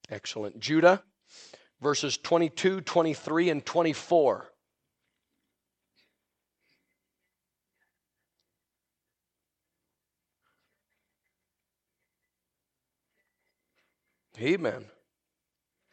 Excellent. Judah, verses 22, 23, and 24. Amen.